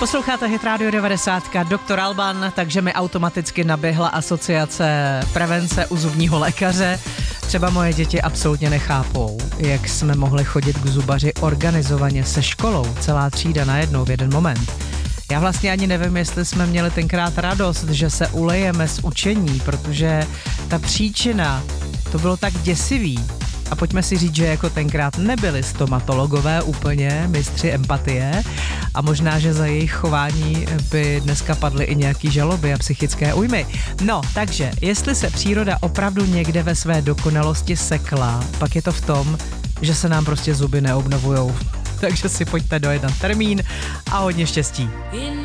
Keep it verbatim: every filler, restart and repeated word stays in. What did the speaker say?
Posloucháte Hit Radio devadesát, doktor Alban, takže mi automaticky naběhla asociace prevence u zubního lékaře. Třeba moje děti absolutně nechápou, jak jsme mohli chodit k zubaři organizovaně se školou, celá třída najednou v jeden moment. Já vlastně ani nevím, jestli jsme měli tenkrát radost, že se ulejeme z učení, protože ta příčina, to bylo tak děsivý. A pojďme si říct, že jako tenkrát nebyli stomatologové úplně mistři empatie a možná, že za jejich chování by dneska padly i nějaký žaloby a psychické újmy. No, takže, jestli se příroda opravdu někde ve své dokonalosti sekla, pak je to v tom, že se nám prostě zuby neobnovujou. Takže si pojďte dojednat termín a hodně štěstí.